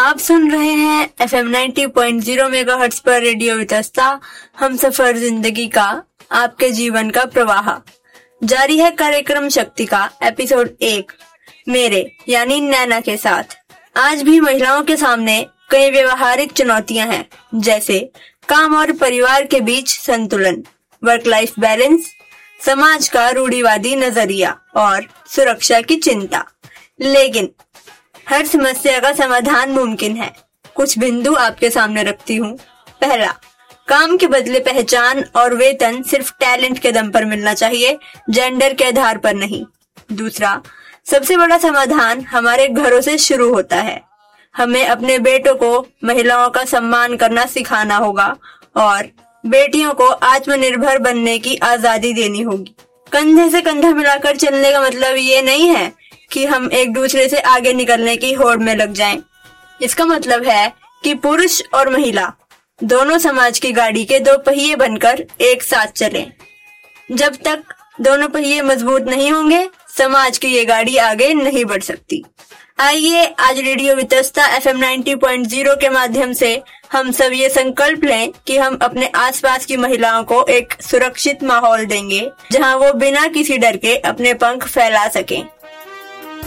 आप सुन रहे हैं FM 90.0 मेगाहर्ट्ज पर रेडियो वितस्ता। हम सफर जिंदगी का, आपके जीवन का प्रवाह। जारी है कार्यक्रम शक्ति का एपिसोड 1 मेरे यानी नैना के साथ। आज भी महिलाओं के सामने कई व्यवहारिक चुनौतियां हैं, जैसे काम और परिवार के बीच संतुलन, वर्क लाइफ बैलेंस, समाज का रूढ़िवादी नजरिया और सुरक्षा की चिंता। लेकिन हर समस्या का समाधान मुमकिन है। कुछ बिंदु आपके सामने रखती हूँ। पहला, काम के बदले पहचान और वेतन सिर्फ टैलेंट के दम पर मिलना चाहिए, जेंडर के आधार पर नहीं। दूसरा, सबसे बड़ा समाधान हमारे घरों से शुरू होता है। हमें अपने बेटों को महिलाओं का सम्मान करना सिखाना होगा और बेटियों को आत्मनिर्भर बनने की आजादी देनी होगी। कंधे से कंधा मिलाकर चलने का मतलब ये नहीं है कि हम एक दूसरे से आगे निकलने की होड़ में लग जाएं। इसका मतलब है कि पुरुष और महिला दोनों समाज की गाड़ी के दो पहिए बनकर एक साथ चलें। जब तक दोनों पहिए मजबूत नहीं होंगे, समाज की ये गाड़ी आगे नहीं बढ़ सकती। आइए आज रेडियो वितस्ता FM 90.0 के माध्यम से हम सब ये संकल्प लें कि हम अपने आसपास की महिलाओं को एक सुरक्षित माहौल देंगे, जहां वो बिना किसी डर के अपने पंख फैला सकें।